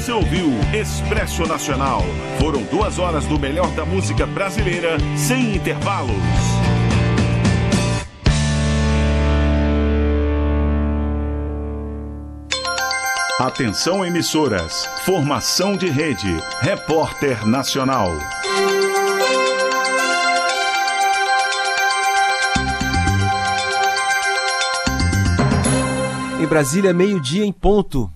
Você ouviu Expresso Nacional. Foram 2 horas do melhor da música brasileira, sem intervalos. Atenção, emissoras. Formação de rede. Repórter Nacional. Em Brasília, 12:00 em ponto.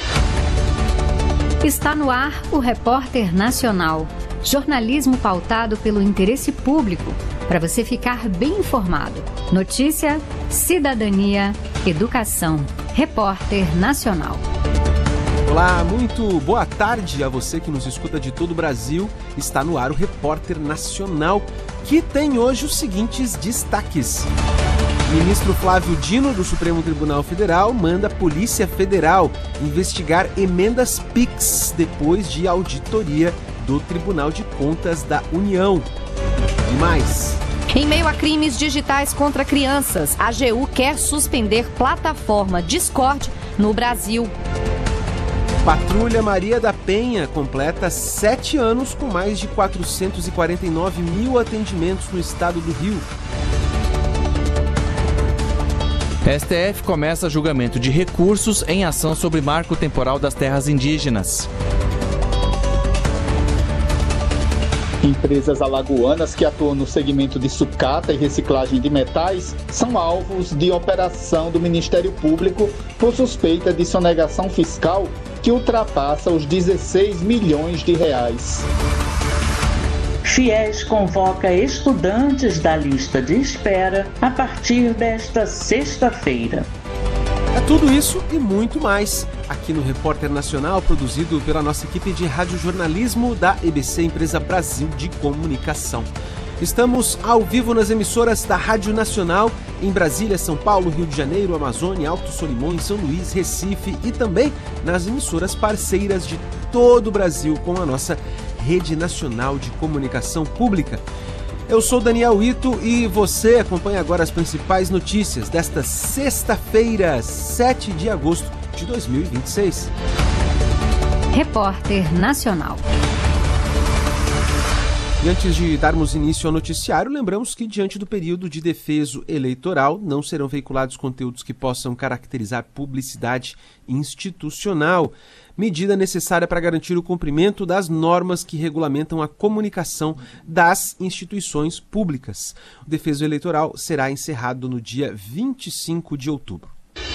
Está no ar o Repórter Nacional. Jornalismo pautado pelo interesse público, para você ficar bem informado. Notícia, cidadania, educação. Repórter Nacional. Olá, muito boa tarde a você que nos escuta de todo o Brasil. Está no ar o Repórter Nacional, que tem hoje os seguintes destaques. Ministro Flávio Dino, do Supremo Tribunal Federal, manda a Polícia Federal investigar emendas PIX depois de auditoria do Tribunal de Contas da União. E mais. Em meio a crimes digitais contra crianças, a AGU quer suspender plataforma Discord no Brasil. Patrulha Maria da Penha completa 7 anos com mais de 449 mil atendimentos no estado do Rio. STF começa julgamento de recursos em ação sobre marco temporal das terras indígenas. Empresas alagoanas que atuam no segmento de sucata e reciclagem de metais são alvos de operação do Ministério Público por suspeita de sonegação fiscal que ultrapassa os 16 milhões de reais. FIES convoca estudantes da lista de espera a partir desta sexta-feira. É tudo isso e muito mais aqui no Repórter Nacional, produzido pela nossa equipe de radiojornalismo da EBC, Empresa Brasil de Comunicação. Estamos ao vivo nas emissoras da Rádio Nacional em Brasília, São Paulo, Rio de Janeiro, Amazônia, Alto Solimões, São Luís, Recife e também nas emissoras parceiras de todo o Brasil com a nossa Rede Nacional de Comunicação Pública. Eu sou Daniel Ito e você acompanha agora as principais notícias desta sexta-feira, 7 de agosto de 2026. Repórter Nacional. E antes de darmos início ao noticiário, lembramos que diante do período de defeso eleitoral não serão veiculados conteúdos que possam caracterizar publicidade institucional, medida necessária para garantir o cumprimento das normas que regulamentam a comunicação das instituições públicas. O defeso eleitoral será encerrado no dia 25 de outubro.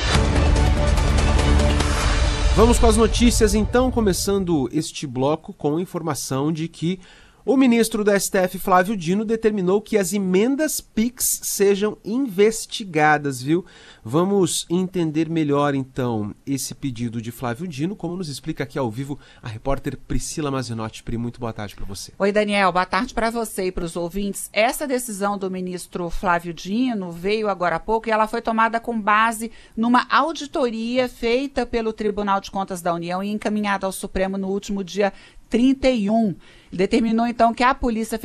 Vamos com as notícias então, começando este bloco com a informação de que o ministro do STF, Flávio Dino, determinou que as emendas PIX sejam investigadas, viu? Vamos entender melhor, então, esse pedido de Flávio Dino, como nos explica aqui ao vivo a repórter Priscila Mazinotti. Pri, muito boa tarde para você. Oi, Daniel, boa tarde para você e para os ouvintes. Essa decisão do ministro Flávio Dino veio agora há pouco e ela foi tomada com base numa auditoria feita pelo Tribunal de Contas da União e encaminhada ao Supremo no último dia 31. Determinou, então, que a Polícia